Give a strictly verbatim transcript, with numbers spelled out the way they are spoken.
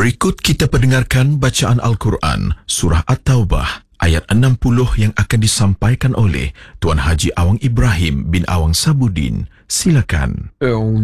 Berikut kita pendengarkan bacaan Al-Quran, Surah At-Taubah, ayat enam puluh yang akan disampaikan oleh Tuan Haji Awang Ibrahim bin Awang Sabudin. Silakan.